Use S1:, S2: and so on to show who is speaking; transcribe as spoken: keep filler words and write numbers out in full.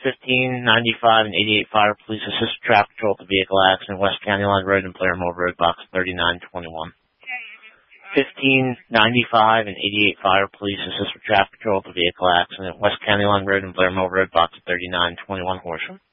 S1: fifteen ninety-five and eighty-eight Fire Police assist with traffic control at the vehicle accident, West County Line Road and Blairmore Road, box thirty-nine twenty-one. fifteen ninety-five and eighty-eight Fire Police assist with traffic control at the vehicle accident, West County Line Road and Blairmore Road, box thirty-nine twenty-one Horsham.